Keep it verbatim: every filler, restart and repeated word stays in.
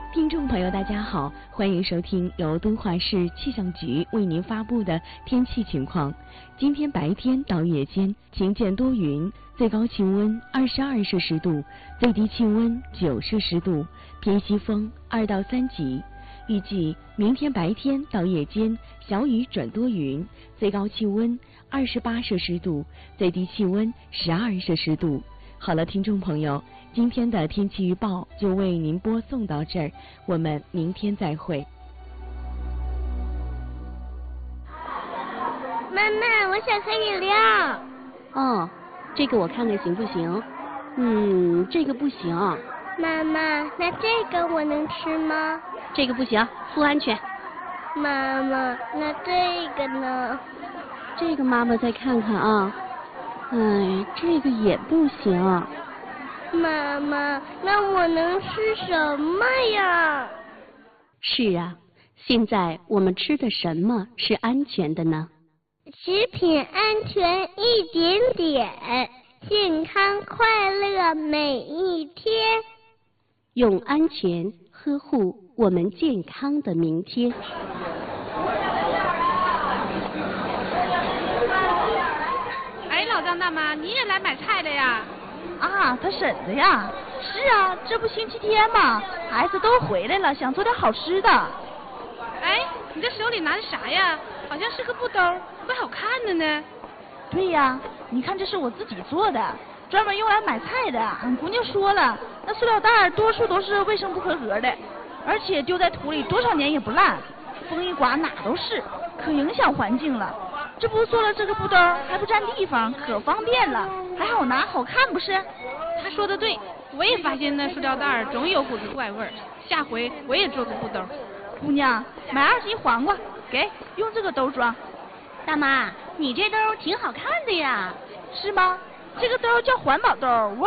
听众朋友大家好，欢迎收听由敦化市气象局为您发布的天气情况。今天白天到夜间晴间多云，最高气温二十二摄氏度，最低气温九摄氏度，偏西风二到三级。预计明天白天到夜间小雨转多云，最高气温二十八摄氏度，最低气温十二摄氏度。好了，听众朋友，今天的天气预报就为您播送到这儿，我们明天再会。 妈妈，我想喝饮料。 哦，这个我看看行不行？嗯，这个不行。 妈妈，那这个我能吃吗？ 这个不行，不安全。 妈妈，那这个呢？ 这个妈妈再看看啊。哎，这个也不行。 妈妈，那我能吃什么呀？ 是啊，现在我们吃的什么是安全的呢？ 食品安全一点点，健康快乐每一天。 用安全呵护我们健康的明天。 哎，老张大妈，你也来买菜了呀？ 啊，他婶子呀。是啊，这不星期天嘛，孩子都回来了，想做点好吃的。 哎，你这手里拿的啥呀？好像是个布兜，怪好看的呢。 对呀，你看这是我自己做的，专门用来买菜的。俺姑娘说了，那塑料袋多数都是卫生不合格的，而且丢在土里多少年也不烂，风一刮哪都是，可影响环境了。这不做了这个布兜还不占地方，可方便了，还好拿好看不是？ 他说的对，我也发现那塑料袋总有股子怪味儿，下回我也做个布兜。 姑娘，买二斤黄瓜，给用这个兜装。 大妈，你这兜挺好看的呀。 是吗？这个兜叫环保兜，我